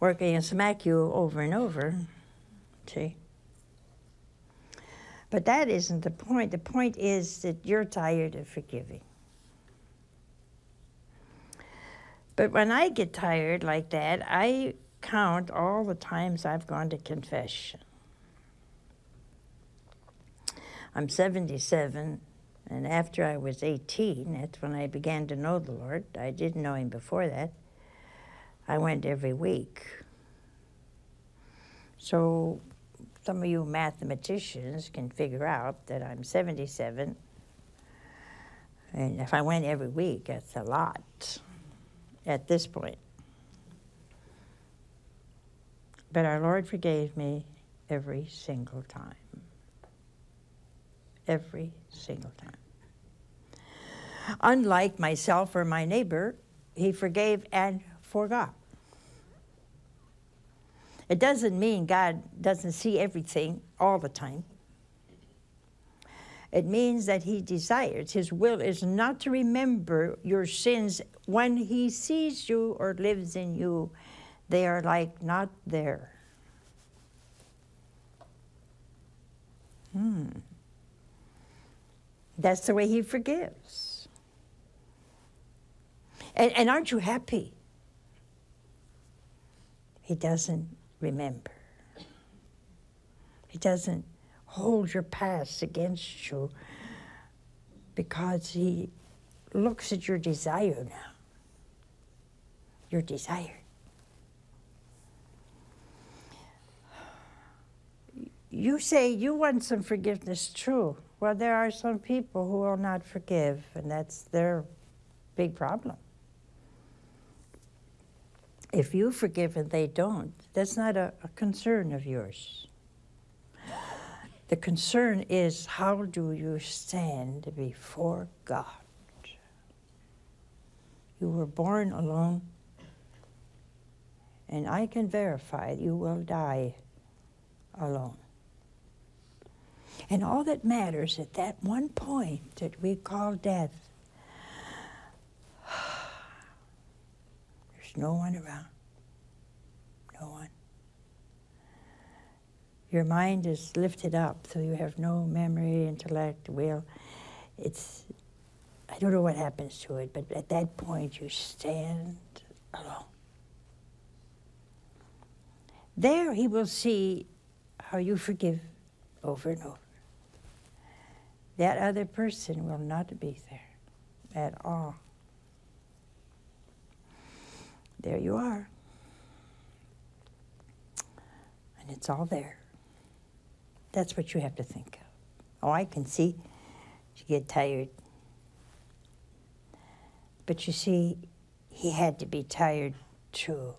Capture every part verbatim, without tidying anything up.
working and smack you over and over, see? But that isn't the point. The point is that you're tired of forgiving. But when I get tired like that, I count all the times I've gone to confession. I'm seventy-seven, and after I was eighteen, that's when I began to know the Lord. I didn't know him before that. I went every week. So some of you mathematicians can figure out that I'm seventy-seven, and if I went every week, that's a lot at this point. But our Lord forgave me every single time. Every single time. Unlike myself or my neighbor, he forgave and forgot. It doesn't mean God doesn't see everything all the time. It means that he desires, his will is not to remember your sins. When he sees you or lives in you, they are like not there. Hmm. That's the way he forgives. And, and aren't you happy? He doesn't remember. He doesn't hold your past against you because he looks at your desire now. Your desire. You say you want some forgiveness, true. Well, there are some people who will not forgive, and that's their big problem. If you forgive and they don't, that's not a, a concern of yours. The concern is, how do you stand before God? You were born alone, and I can verify you will die alone. And all that matters at that one point that we call death, there's no one around. No one. Your mind is lifted up, so you have no memory, intellect, will. It's, I don't know what happens to it, but at that point you stand alone. There he will see how you forgive over and over. That other person will not be there at all. There you are. And it's all there. That's what you have to think of. Oh, I can see you get tired. But you see, he had to be tired too.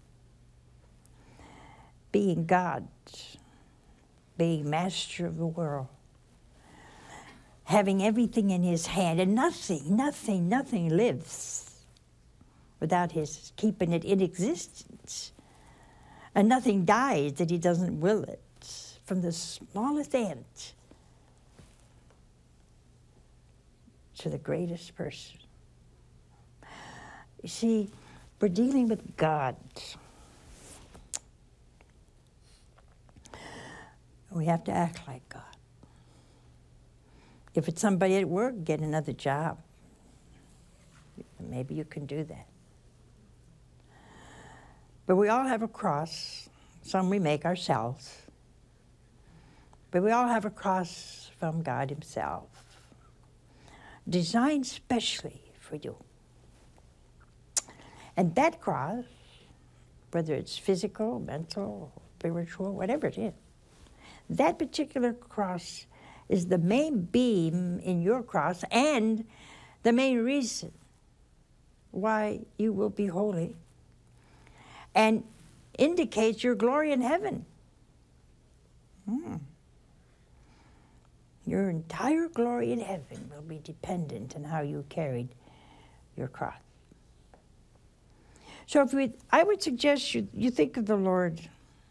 Being God, being master of the world, having everything in his hand, and nothing, nothing, nothing lives without his keeping it in existence. And nothing dies that he doesn't will it, from the smallest ant to the greatest person. You see, we're dealing with God. We have to act like God. If it's somebody at work, get another job. Maybe you can do that. But we all have a cross. Some we make ourselves. But we all have a cross from God himself, designed specially for you. And that cross, whether it's physical, mental, spiritual, whatever it is, that particular cross is the main beam in your cross and the main reason why you will be holy and indicates your glory in heaven. Hmm. Your entire glory in heaven will be dependent on how you carried your cross. So if we, I would suggest you, you think of the Lord.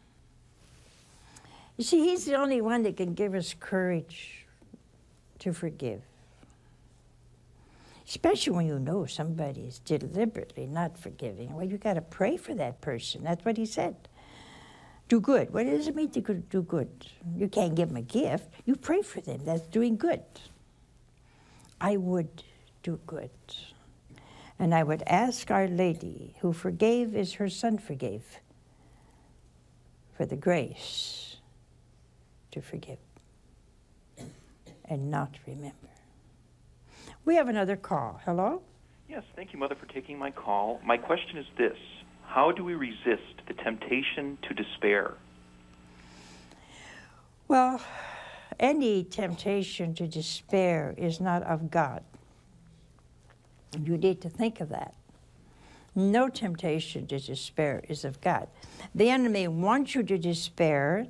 You see, he's the only one that can give us courage to forgive. Especially when you know somebody is deliberately not forgiving. Well, you got to pray for that person. That's what he said. Do good. What does it mean to do good? You can't give them a gift. You pray for them. That's doing good. I would do good. And I would ask Our Lady, who forgave as her Son forgave, for the grace to forgive and not remember. We have another call. Hello? Yes, thank you, Mother, for taking my call. My question is this: how do we resist the temptation to despair? Well, any temptation to despair is not of God. You need to think of that. No temptation to despair is of God. The enemy wants you to despair,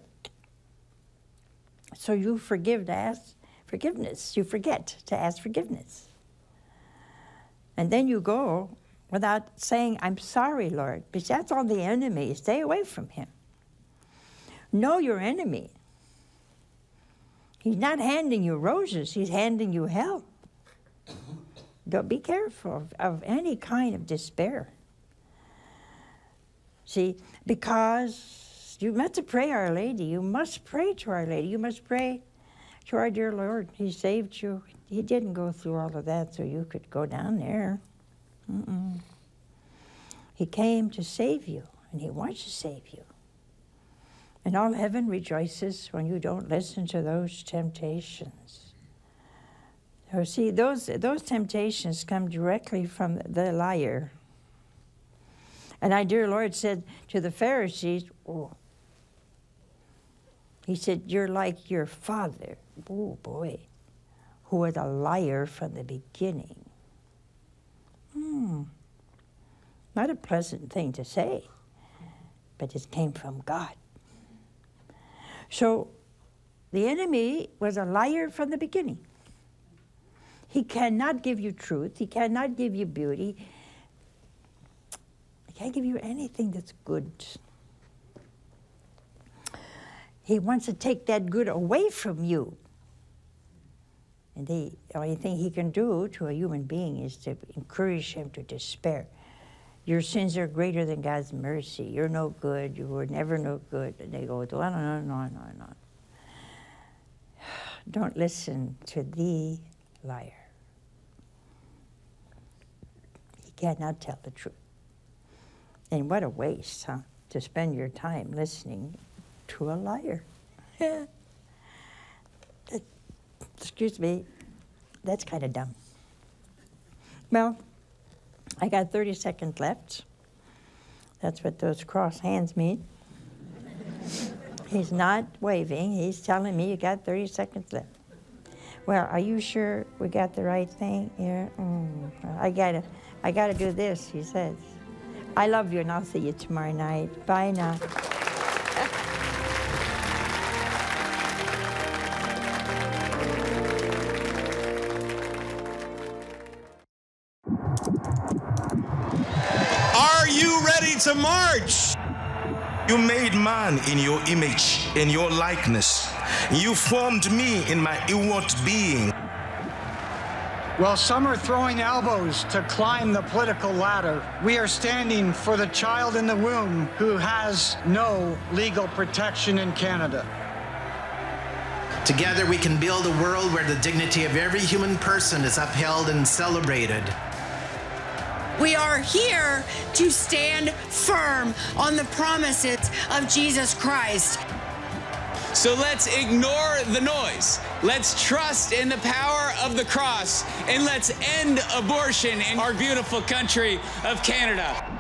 so you forgive to ask forgiveness. You forget to ask forgiveness. And then you go without saying, I'm sorry, Lord, because that's all the enemy. Stay away from him. Know your enemy. He's not handing you roses. He's handing you hell. Don't be careful of, of any kind of despair. See, because you must pray Our Lady. You must pray to Our Lady. You must pray to our dear Lord. He saved you. He didn't go through all of that so you could go down there. Mm-mm. He came to save you, and he wants to save you. And all heaven rejoices when you don't listen to those temptations. So see, those, those temptations come directly from the liar. And our dear Lord said to the Pharisees, oh, he said, you're like your father, oh boy, who was a liar from the beginning. Hmm. Not a pleasant thing to say, but it came from God. So the enemy was a liar from the beginning. He cannot give you truth. He cannot give you beauty. He can't give you anything that's good. He wants to take that good away from you. And the only thing he can do to a human being is to encourage him to despair. Your sins are greater than God's mercy. You're no good. You were never no good. And they go on and on and on and on. Don't listen to the liar. He cannot tell the truth. And what a waste, huh? To spend your time listening to a liar. Yeah. That, excuse me, that's kind of dumb. Well, I got thirty seconds left. That's what those cross hands mean. He's not waving. He's telling me you got thirty seconds left. Well, are you sure we got the right thing here? Mm, I gotta, I gotta do this, he says. I love you, and I'll see you tomorrow night. Bye now. Are you ready to march? You made man in your image, in your likeness. You formed me in my inward being. While some are throwing elbows to climb the political ladder, we are standing for the child in the womb who has no legal protection in Canada. Together we can build a world where the dignity of every human person is upheld and celebrated. We are here to stand firm on the promises of Jesus Christ. So let's ignore the noise. Let's trust in the power of the cross, and let's end abortion in our beautiful country of Canada.